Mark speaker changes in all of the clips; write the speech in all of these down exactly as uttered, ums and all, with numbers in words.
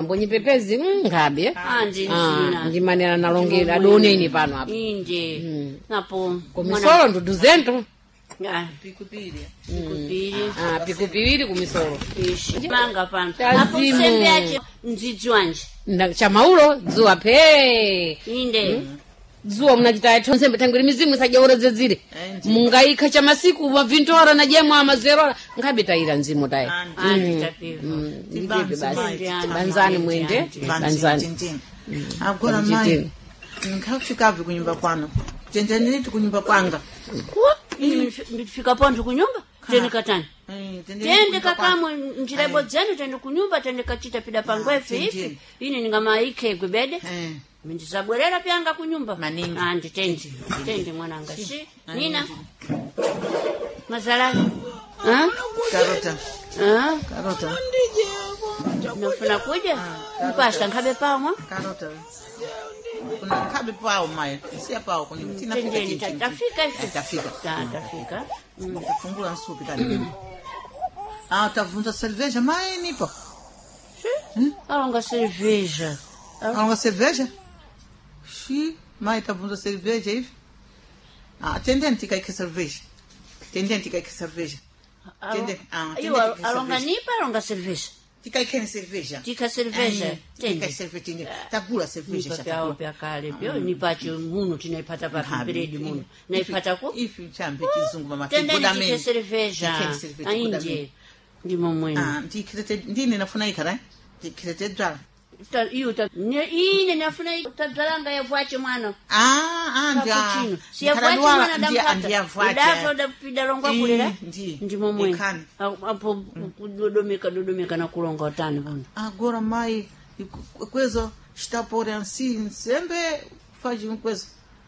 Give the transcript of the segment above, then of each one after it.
Speaker 1: mbonyi pepezi ngabe
Speaker 2: andi nzina
Speaker 1: ndimanera nalongera doneni pano apa
Speaker 2: inde napo
Speaker 1: kumisolo nduduzento
Speaker 2: ah
Speaker 3: pikupiri
Speaker 2: pikupiri
Speaker 1: ah pikupiri kumisolo
Speaker 2: ishi manga pano hapo sembe ache nzidzwanje
Speaker 1: cha maulo dzuwa phe
Speaker 2: inde
Speaker 1: dzuwa munachita tonsembe tangiri mizimu sajauredzedzire mungaika cha masiku mavintora na jemwa amazerora ngabe taira nzimo tayi
Speaker 2: andi tapiwa
Speaker 1: ndibe basi banzani mwende banzani
Speaker 3: agora mai ngakufikavi kunyumba kwano tendeniti kunyumba kwanga
Speaker 2: ndifika ponto kunyumba tende katani tende kakamwe njira bodzeni tende kunyumba tende kachita pida pangwefe ifi ini ningamaike gwebede ndizabwerera pyanga kunyumba
Speaker 3: maningi
Speaker 2: andi tende tende mwananga si nina mazala ah
Speaker 3: karota
Speaker 2: ah
Speaker 3: karota
Speaker 2: nafuna kuja mpasta ngabe pamwa
Speaker 3: karota kuna kabe pao mai si pao kwenye mtina
Speaker 2: fika tafika
Speaker 3: tafika
Speaker 2: tafika
Speaker 3: tafungula nsupi kani ah tavunja cerveja mai nipo
Speaker 2: alonga cerveja
Speaker 3: alonga cerveja si mai tavunja cerveja hivi ah tendenti kai cerveja tendenti kai cerveja tendenti ah
Speaker 2: tendenti alonga nipa alonga cerveja
Speaker 3: Tika kene cerveja.
Speaker 2: Tika cerveja.
Speaker 3: Tika cerveja. Tagula cerveja
Speaker 2: cha tagula. Pia kale pia ni pachi munu tunaipata pa biredi munu. Naipata ko?
Speaker 3: Ifi chambe kizungu mama.
Speaker 2: Tendeni tika cerveja. Ainje. Ndimo mwene.
Speaker 3: Ah, ndikirete ndine nafuna ikara. Ndikirete dra.
Speaker 2: Ta iyo ta ine nafuna tadzalanga ya bwache mwana.
Speaker 3: Ah, ah ndia.
Speaker 2: Si ya bwache mwana
Speaker 3: ndia ndia bwache.
Speaker 2: Dafa da pidalongwa kulera.
Speaker 3: Ndi.
Speaker 2: Ndimo mwene. Hapo kudodomeka dodomeka na kulonga utani bwana.
Speaker 3: Agora mai kwezo está por assim sempre faz um coisa.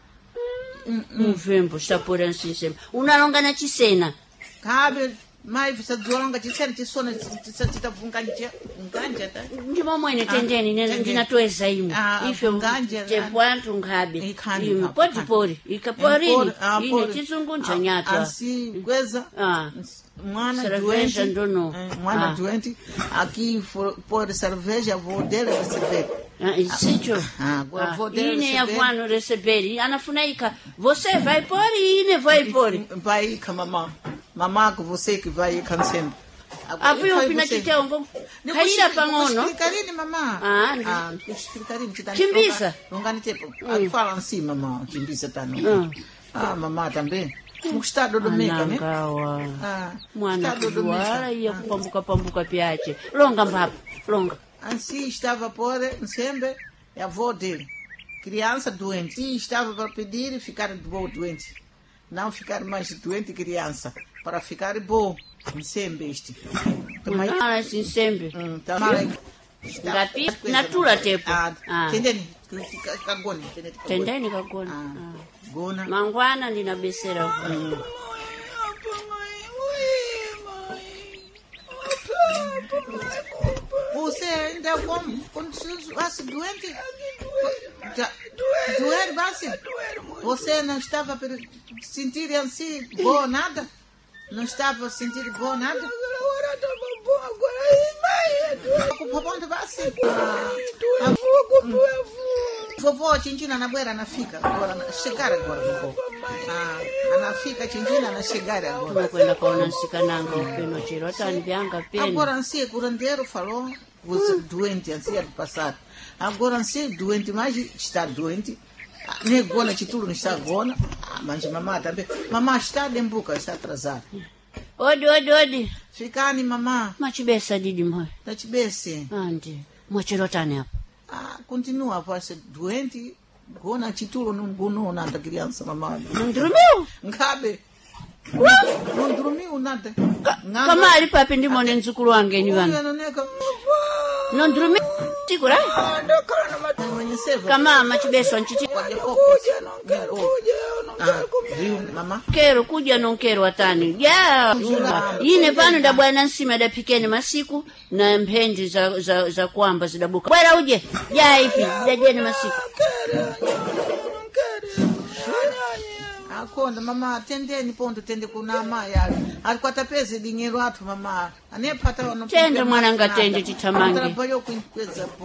Speaker 2: Mvembo está por assim sempre. Unalonga na chisena.
Speaker 3: Cabe mai visa dzolonga chisena chisona chisatita vunganje vunganje ta.
Speaker 2: Ndimo mwene tendeni ndinatoeza imo. Ife vunganje chepwantu ngabe. Poti pori ikaporini. Ine chizungu chanyata.
Speaker 3: Assim coisa.
Speaker 2: Ah.
Speaker 3: Mwana
Speaker 2: cerveja ndono
Speaker 3: mwana doente aqui por cerveja vou dele receber
Speaker 2: ah isso
Speaker 3: ah agora vou dele
Speaker 2: ine ya vano receber anafunaika você vai por ine vai por
Speaker 3: vai com mamá mamá com você que vai cansando
Speaker 2: apo eu pina kitengo kaira pangono
Speaker 3: explicarini mamá
Speaker 2: ah
Speaker 3: ah explicarini kitani
Speaker 2: chimbisa
Speaker 3: ngani tepo fala assim mamá chimbisa tano ah mamá também no estado do Meca, né?
Speaker 2: Ah, mwana duara ia kupambuka pambuka piache. Longa mpapo, longa.
Speaker 3: Assim estava por sempre a avó dele. Criança doente. Sim, estava para pedir ficar bom doente. Não ficar mais doente criança, para ficar bom. Sempre este.
Speaker 2: Também ah, assim sempre.
Speaker 3: Hum, também.
Speaker 2: Ngati natura tepo.
Speaker 3: Ah, tendeni kagoni,
Speaker 2: tendeni kagoni.
Speaker 3: Ah. Gona.
Speaker 2: Mangwana ndinabesera.
Speaker 3: Mm. Você ainda como quando se doente? Doer base? Você não estava a sentir assim bom nada? Não estava a sentir bom nada?
Speaker 4: Agora estava bom, agora é mais.
Speaker 3: Com bom de base?
Speaker 4: Ah, fogo,
Speaker 3: vovó Tintina na beira na fica agora chegar agora vovó ah ana fica Tintina na chegar agora
Speaker 2: kwenda kaona sikananga upeno chiro tani byanga peni
Speaker 3: agora ansi curandeiro falou você doente ansi ano passado agora ansi doente mas está doente negona titulo não está agora mas mamá também mamá está dembuca está atrasada
Speaker 2: odi odi odi
Speaker 3: ficani mamá
Speaker 2: machibesa didi moyo
Speaker 3: tachibese
Speaker 2: andi mochiro tani hapo.
Speaker 3: Ah, continua a ser doente, gona titulo não gonou nada criança mamãe.
Speaker 2: Não dormiu?
Speaker 3: Ngabe. Não dormiu nada.
Speaker 2: Kama ali papi ndimo nenzukulu wange ni bana. Não dormiu? Sikura?
Speaker 4: Ah, ndo kana na
Speaker 3: matu.
Speaker 2: Kama machibeso nchiti.
Speaker 4: Kuja non quero kuja, non quero kuja.
Speaker 3: Mama.
Speaker 2: Kero kuja non kero watani. Ya. Ine pano da bwana nsima da pikeni masiku na mpendi za za, za kwamba zidabuka. Bwana uje. Ya ipi? Dajeni masiku.
Speaker 3: Akonda mama tendeni ponto tende kuna maya alikwata pesa dinheiro watu mama anepata
Speaker 2: wanapenda tende mwana ngatende titamange
Speaker 3: trabalhou com coisa